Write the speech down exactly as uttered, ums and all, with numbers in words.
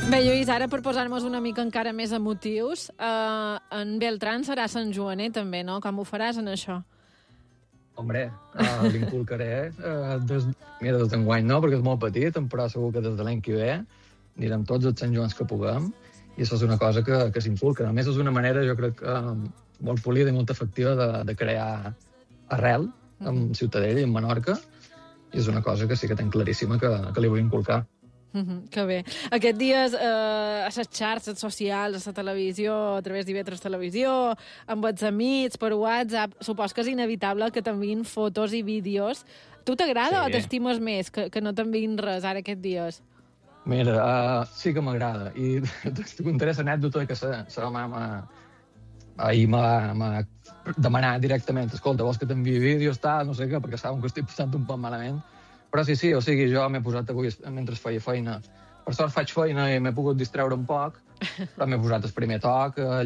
Bé, Lluís, ara per posar-nos una mica encara més emotius, eh, en Beltran serà Sant Joaner també, no? Com ho faràs en això? Hombre, uh, l'inculcaré uh, des, mira, des d'enguany no, perquè és molt petit, però segur que des de l'any que ve anirem tots els Sant Joans que puguem, i això és una cosa que, que s'inculca. A més, és una manera, jo crec, uh, molt polida i molt efectiva de, de crear arrel en Ciutadella i en Menorca, i és una cosa que sí que tenc claríssima que, que li vull inculcar. Mm -hmm, que bé. Aquests dies eh, a les xarxes socials, a la televisió, a través d'I V tres Televisió, amb els amics, per WhatsApp, supos que és inevitable que t'enviïn fotos i vídeos. Tu t'agrada sí. o t'estimes més que, que no t'enviïn res ara aquests dies? Mira, uh, sí que m'agrada. I te contaré l'anècdota que sa, sa mama ahir m'ha demanat directament, escolta, vols que t'enviï vídeos, tal, no sé què, perquè saben que estic passant un poc malament. Però sí, sí, o sigui, jo m'he posat avui, mentre feia feina, per sort faig feina i m'he pogut distreure un poc, però m'he posat el primer toc,